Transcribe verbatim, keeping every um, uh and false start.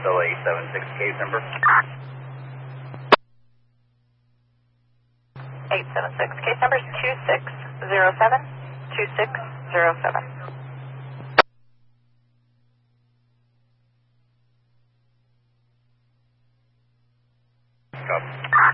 still eight seven six case number. eight seven six, case number is two six zero seven, two six zero seven. Copy.